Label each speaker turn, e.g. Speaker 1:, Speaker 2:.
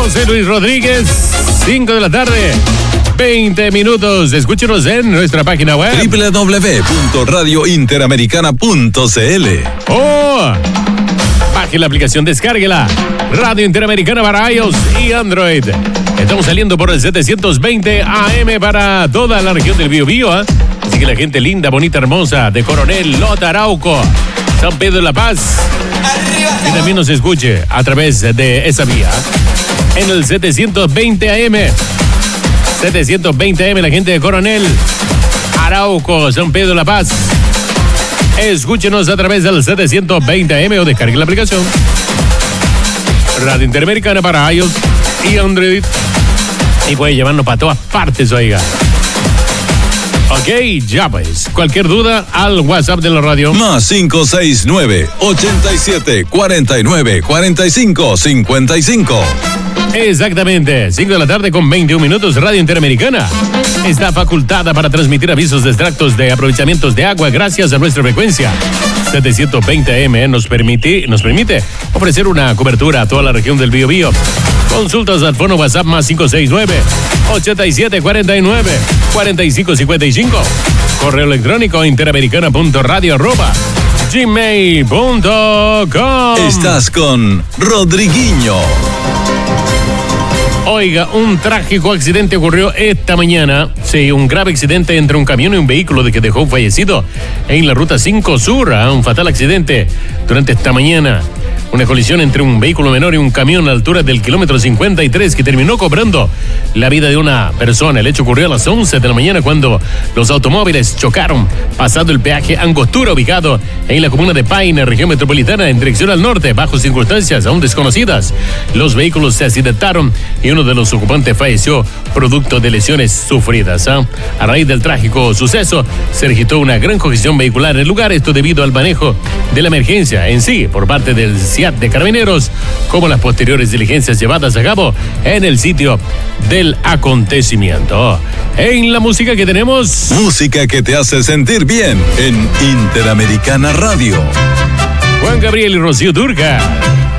Speaker 1: José Luis Rodríguez, 5 de la tarde, 20 minutos. Escúchenos en nuestra página web
Speaker 2: www.radiointeramericana.cl.
Speaker 1: Baje la aplicación, descárguela. Radio Interamericana para iOS y Android. Estamos saliendo por el 720 AM para toda la región del Biobío, ¿eh? Así que la gente linda, bonita, hermosa de Coronel, Lota, Arauco, San Pedro de la Paz, y también nos escuche a través de esa vía en el 720 AM. 720 AM, la gente de Coronel, Arauco, San Pedro de la Paz. Escúchenos a través del 720 AM o descargue la aplicación Radio Interamericana para iOS y Android y puede llevarnos para todas partes, oiga. Ok, ya pues. Cualquier duda al WhatsApp de la radio.
Speaker 2: Más 569-8749-4555.
Speaker 1: Exactamente, 5 de la tarde con 21 minutos. Radio Interamericana está facultada para transmitir avisos de extractos de aprovechamientos de agua gracias a nuestra frecuencia 720 AM. Nos permite ofrecer una cobertura a toda la región del Biobío. Consultas al fono WhatsApp más 569-8749-4555. Correo electrónico interamericana.radio@gmail.com.
Speaker 2: Estás con Rodriguinho.
Speaker 1: Oiga, un trágico accidente ocurrió esta mañana. Sí, un grave accidente entre un camión y un vehículo que dejó un fallecido en la ruta 5 Sur. Un fatal accidente durante esta mañana. Una colisión entre un vehículo menor y un camión a la altura del kilómetro 53 que terminó cobrando la vida de una persona. El hecho ocurrió a las 11 de la mañana cuando los automóviles chocaron pasando el peaje Angostura, ubicado en la comuna de Paine, región metropolitana, en dirección al norte, bajo circunstancias aún desconocidas. Los vehículos se accidentaron y uno de los ocupantes falleció producto de lesiones sufridas. A raíz del trágico suceso, se registró una gran congestión vehicular en el lugar, esto debido al manejo de la emergencia en sí por parte del CIAT de Carabineros, como las posteriores diligencias llevadas a cabo en el sitio del acontecimiento. En la música que tenemos...
Speaker 2: Música que te hace sentir bien en Interamericana Radio.
Speaker 1: Juan Gabriel y Rocío Dúrcal.